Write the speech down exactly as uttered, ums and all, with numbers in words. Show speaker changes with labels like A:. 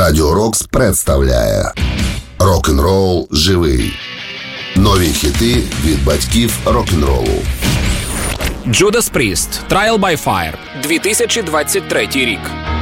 A: Радіо Рокс представляє Рок-н-рол живий. Нові хіти від батьків рок-н-ролу.
B: Judas Priest, Trial by Fire, дві тисячі двадцять третій рік.